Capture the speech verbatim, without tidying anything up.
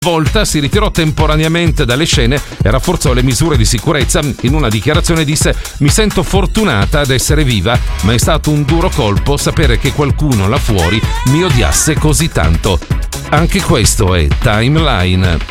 Volta si ritirò temporaneamente dalle scene e rafforzò le misure di sicurezza. In una dichiarazione disse: mi sento fortunata ad essere viva, ma è stato un duro colpo sapere che qualcuno là fuori mi odiasse così tanto. Anche questo è Timeline.